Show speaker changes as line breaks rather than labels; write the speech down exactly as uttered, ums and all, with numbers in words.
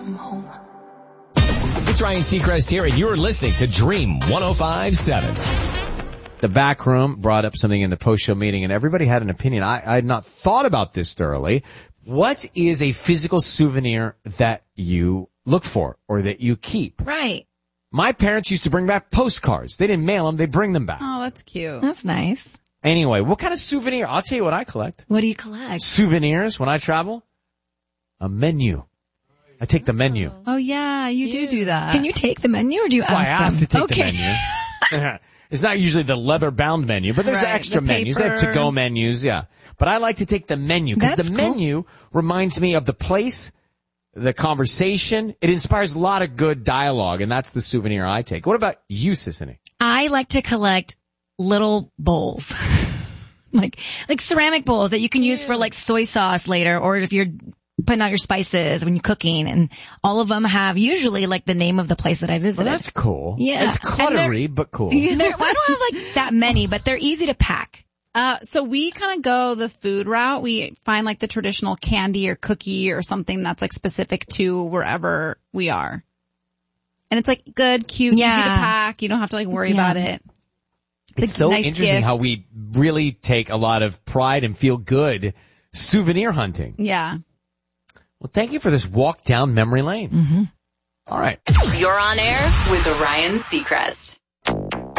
come home.
It's Ryan Seacrest here, and you're listening to Dream one oh five point seven.
The back room brought up something in the post-show meeting, and everybody had an opinion. I, I had not thought about this thoroughly. What is a physical souvenir that you look for or that you keep?
Right.
My parents used to bring back postcards. They didn't mail them. They bring them back.
Oh, that's cute.
That's nice.
Anyway, what kind of souvenir? I'll tell you what I collect.
What do you collect?
Souvenirs when I travel? A menu. I take the menu.
Oh, yeah, you do do that.
Can you take the menu or do you ask
Well, I
them?
asked to take
okay.
the menu. It's not usually the leather-bound menu, but there's
Right,
extra
the
menus. They have
paper.
to-go menus, yeah. But I like to take the menu because the
That's cool.
menu reminds me of the place, the conversation. It inspires a lot of good dialogue, and that's the souvenir I take. What about you, Sissany?
I like to collect little bowls. like, like ceramic bowls that you can use for like soy sauce later, or if you're putting out your spices when you're cooking, and all of them have usually like the name of the place that I
Well,
visited.
that's cool.
Yeah.
It's
And they're-
cluttery, but cool.
They're- well, I don't have like that many, but they're easy to pack.
Uh, so we kind of go the food route. We find like the traditional candy or cookie or something that's like specific to wherever we are. And it's like good, cute,
Yeah.
easy to pack. You don't have to like worry
Yeah.
about it.
It's
like
so
nice
interesting
gift.
how we really take a lot of pride and feel good souvenir hunting.
Yeah.
Well, thank you for this walk down memory lane.
Mm-hmm.
All right.
You're on air with Ryan Seacrest.